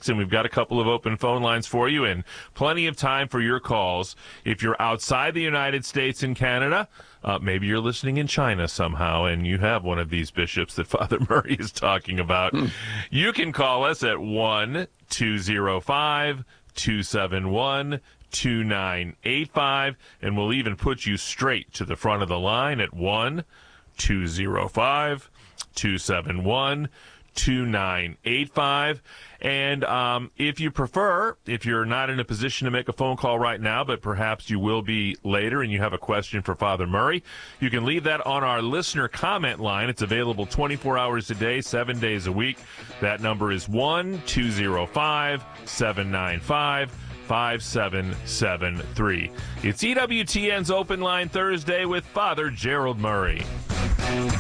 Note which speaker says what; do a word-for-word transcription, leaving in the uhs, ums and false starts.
Speaker 1: six, and we've got a couple of open phone lines for you and plenty of time for your calls. If you're outside the United States and Canada, uh, maybe you're listening in China somehow and you have one of these bishops that Father Murray is talking about, hmm. you can call us at one two zero five, two seven one, two nine eight five, and we'll even put you straight to the front of the line at one two zero five, two seven one, two nine eight five. And um, if you prefer, if you're not in a position to make a phone call right now, but perhaps you will be later and you have a question for Father Murray, you can leave that on our listener comment line. It's available twenty-four hours a day, seven days a week. That number is one two zero five, seven nine five, five seven seven three. It's E W T N's Open Line Thursday with Father Gerald Murray.